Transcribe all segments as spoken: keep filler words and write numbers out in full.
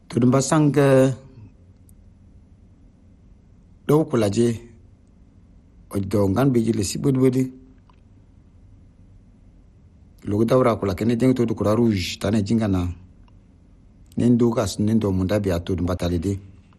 tudumba sang do kulaje odo ngan beji le sibud wedi logo dawra kula kene deng to kura rouge tane jingana nendo gas nendo munda bi atu dumba talide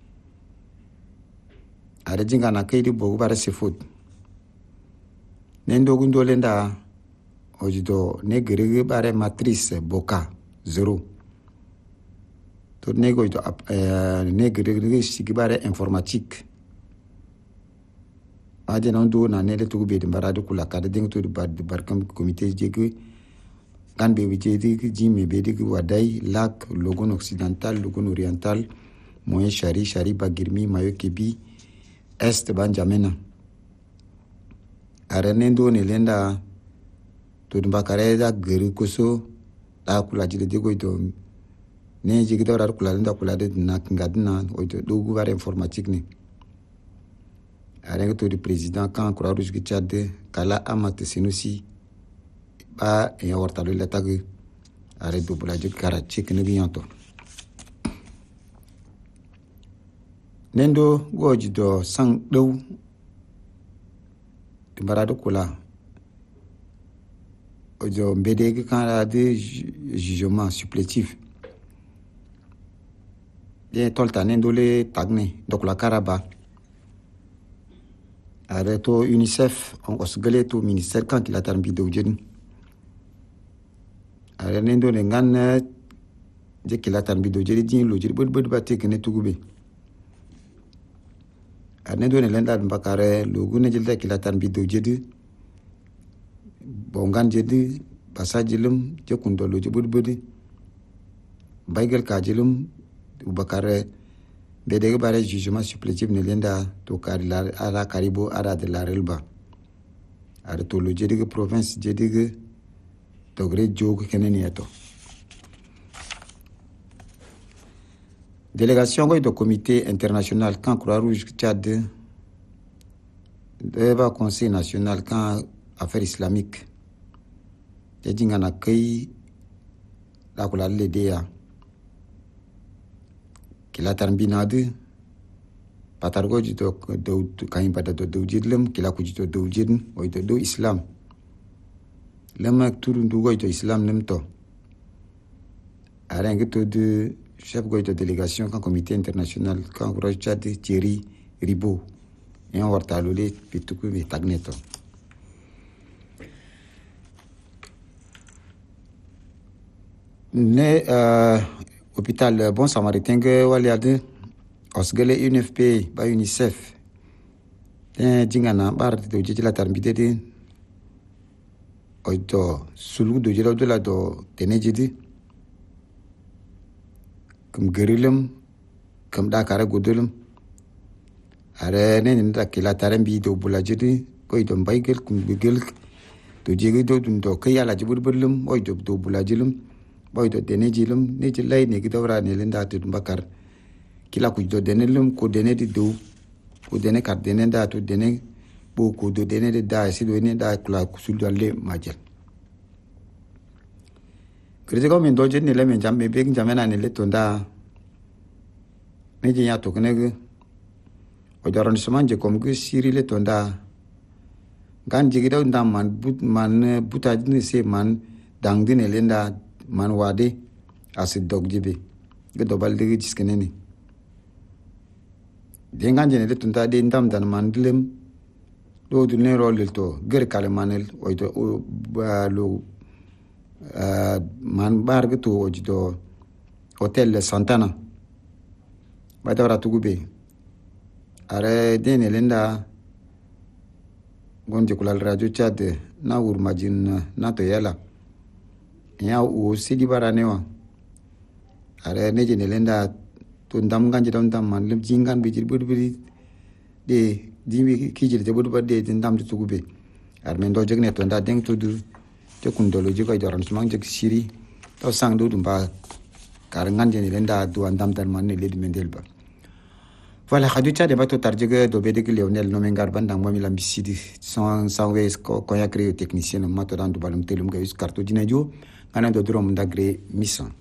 are jingana keedi bogu bare sifut nendo gundo lenda ojido ne gerege bare matrice boka zero to nego to ne gerege sigibare informatique ade non do na ne le to be de barade kula kada ding to bad barkam comité jege kan be wije di jimi be di wadai lac logon occidental logon oriental moyen chari chari bagirmi mayo kebi est banjamena arenendo ne lenda to mbakare da geri koso da kula jide de goito ne jigi da kula lenda kula de nak ngadna o do gu bare informatique ni avec le président quand croix rouge qui Tchad kala amate sinusi ba e horta le tag are do bulaje karachi que ne bianto nendo goji do sang dow de barado kula ojo mbede kan la de jugement supplétif de tolta nendo le tagne donc la karaba Areto UNICEF on osgale to ministère quand il a terminé de ujin are nendo ne ngan je qu'il a terminé de ujin din lo jir bod bod batte kene tugube are nendo ne lenda mbakare lo gune jilda qu'il a terminé de ujin bongan jedi pasajilum je kundo lo jibod bod baygel kajilum ubakare bedege bare jugement supplétif ne lenda to karila ala karibo ara de la relba ara to lo jedige province jedige to gre jog keneni eto délégation go do comité international camp croix rouge Tchad deba conseil national camp affaires islamiques jedinga na kai la kula le dia kila tarbinade patargo jito do kain pada do do jidlem kila ku jito do jidn o to do islam lama turun do go to islam nemto areng to de chef go to délégation kan comité international kan gro Tchad Thierry Ribo en wartalole pituku be tagneto ne euh hôpital Bon Samaritain que waliade osgale U N F P ba UNICEF eh jingana bar de jijila tarbide de oito sulu do jila do la do tenejidi kum gerilum kum da kare godulum are ne nda kila tarambi do bulajidi ko do baygel kum bigel do jigi do do kayala jibur burlum oito do bulajilum boy do dene jilum ne ci lay ne gi dawra ne lenda tu bakar kila ku do dene lum ko dene di do ko dene kar dene da tu dene bo ko do dene de da si do ne da kula ku sul dalle majel krede ko min do je ne le men jambe be ngi jamena ne le tonda ne ji ya to ne ge o jaron semanje kom ge siri le tonda gan jigi do ndam man but man buta ne se man dang dine lenda man wade asid dog jibe ge dobal de gis keneni de nganje ne tunta de ndam dan man dilem do du ne rolil to ger kale manel o to ba lo man bar ge to ojido hotel Santana ba dawra tugube are de ne lenda gonje kulal radio Tchad na wur majin na to yala ya o sidi baranewa are neje ne lenda to ndam ganje dam dam man lem jingan be jir bodu bidi de dimi kijir de bodu badde de ndam to gube ar men do jegne to nda deng to du to kundolo jigo doran sumang jeg siri to sang do dum ba kar nganje ne lenda do ndam tan man ne ledi mendel ba voilà khadu Tchad ba to tarjege do be de Lionel no mengar bandang mo mi lambisidi sans sans wes ko ko ya créer technicien ma to dan do balum telum ga us carte dinajo ana do drom ndagre mission